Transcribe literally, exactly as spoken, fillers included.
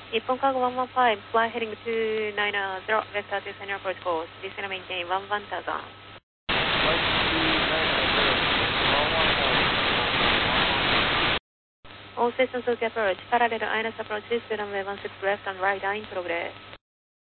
日本cargo one one five, fly heading two nine zero, vector to center approach course, descend and maintain one one thousand. Flight two nine zero, one one thousand. All systems okay approach, parallel I N S approach, this runway one six left and right, in progress.